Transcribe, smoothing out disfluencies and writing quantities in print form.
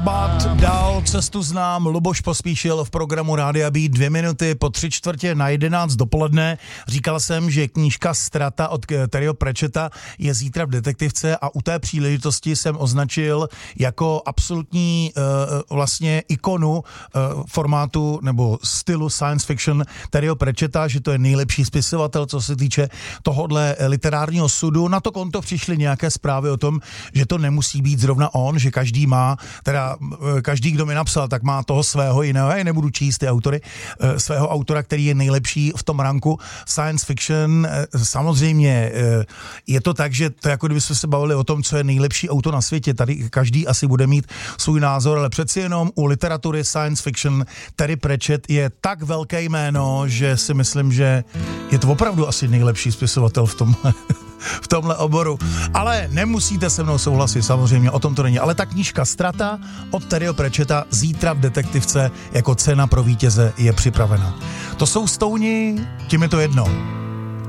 Dál cestu znám, Luboš Pospíšil v programu Rádia Beat 2 minuty po 11:45 dopoledne. Říkal jsem, že knížka Strata od Terryho Pratchetta je zítra v detektivce a u té příležitosti jsem označil jako absolutní vlastně ikonu formátu nebo stylu science fiction Terryho Pratchetta, že to je nejlepší spisovatel, co se týče tohodle literárního sudu. Na to konto přišly nějaké zprávy o tom, že to nemusí být zrovna on, že každý má, teda každý, kdo mi napsal, tak má toho svého jiného, já nebudu číst ty autory, svého autora, který je nejlepší v tom ranku science fiction. Samozřejmě je to tak, že to jako kdybychom se bavili o tom, co je nejlepší auto na světě, tady každý asi bude mít svůj názor, ale přeci jenom u literatury science fiction Terry Pratchett je tak velké jméno, že si myslím, že je to opravdu asi nejlepší spisovatel v tomhle oboru. Ale nemusíte se mnou souhlasit, samozřejmě, o tom to není. Ale ta knížka Strata od Terryho Pratchetta zítra v detektivce jako cena pro vítěze je připravena. To jsou Stouni, tím je to jedno.